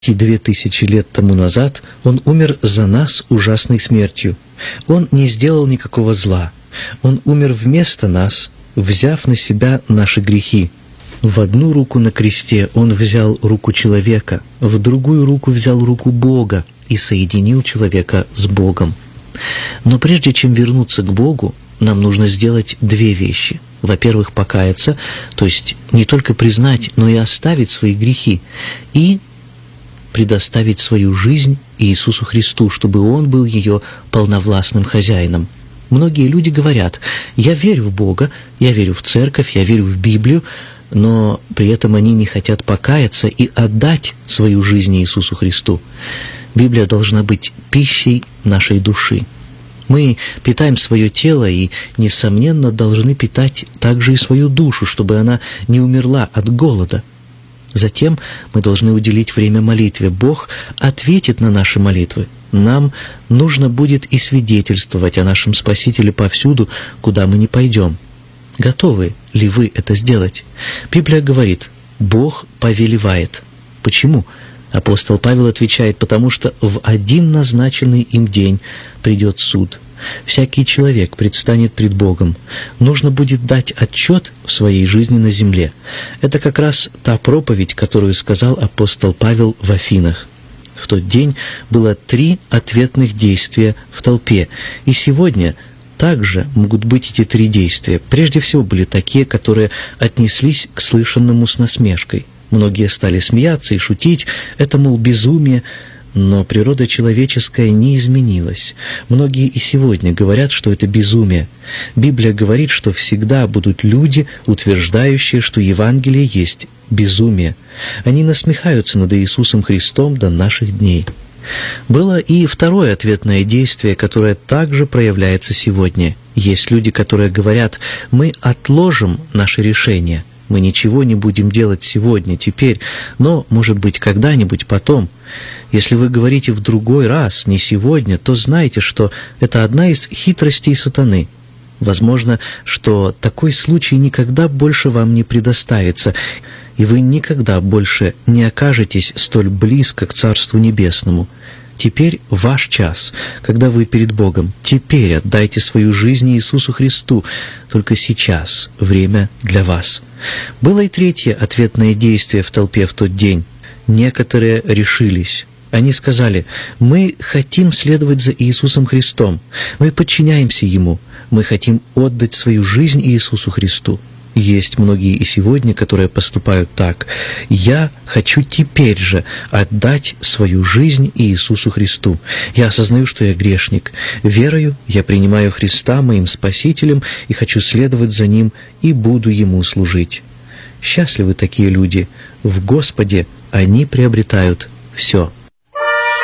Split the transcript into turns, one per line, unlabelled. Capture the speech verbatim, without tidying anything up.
И две тысячи лет тому назад Он умер за нас ужасной смертью. Он не сделал никакого зла. Он умер вместо нас, взяв на себя наши грехи. В одну руку на кресте Он взял руку человека, в другую руку взял руку Бога и соединил человека с Богом. Но прежде чем вернуться к Богу, нам нужно сделать две вещи. Во-первых, покаяться, то есть не только признать, но и оставить свои грехи, и предоставить свою жизнь Иисусу Христу, чтобы Он был ее полновластным хозяином. Многие люди говорят: «Я верю в Бога, я верю в церковь, я верю в Библию», но при этом они не хотят покаяться и отдать свою жизнь Иисусу Христу. Библия должна быть пищей нашей души. Мы питаем свое тело и, несомненно, должны питать также и свою душу, чтобы она не умерла от голода. Затем мы должны уделить время молитве. Бог ответит на наши молитвы. Нам нужно будет и свидетельствовать о нашем Спасителе повсюду, куда мы ни пойдем. Готовы ли вы это сделать? Библия говорит: Бог повелевает. Почему? Апостол Павел отвечает: потому что в один назначенный им день придет суд. Всякий человек предстанет пред Богом. Нужно будет дать отчет в своей жизни на земле. Это как раз та проповедь, которую сказал апостол Павел в Афинах. В тот день было три ответных действия в толпе. И сегодня также могут быть эти три действия. Прежде всего были такие, которые отнеслись к слышанному с насмешкой. Многие стали смеяться и шутить. Это, мол, безумие. Но природа человеческая не изменилась. Многие и сегодня говорят, что это безумие. Библия говорит, что всегда будут люди, утверждающие, что Евангелие есть безумие. Они насмехаются над Иисусом Христом до наших дней. Было и второе ответное действие, которое также проявляется сегодня. Есть люди, которые говорят: мы отложим наше решение. Мы ничего не будем делать сегодня, теперь, но, может быть, когда-нибудь потом. Если вы говорите в другой раз, не сегодня, то знайте, что это одна из хитростей сатаны. Возможно, что такой случай никогда больше вам не предоставится, и вы никогда больше не окажетесь столь близко к Царству Небесному. Теперь ваш час, когда вы перед Богом. Теперь отдайте свою жизнь Иисусу Христу. Только сейчас время для вас. Было и третье ответное действие в толпе в тот день. Некоторые решились. Они сказали: мы хотим следовать за Иисусом Христом. Мы подчиняемся Ему. Мы хотим отдать свою жизнь Иисусу Христу. Есть многие и сегодня, которые поступают так. Я хочу теперь же отдать свою жизнь Иисусу Христу. Я осознаю, что я грешник. Верою я принимаю Христа моим Спасителем и хочу следовать за Ним и буду Ему служить. Счастливы такие люди. В Господе они приобретают все.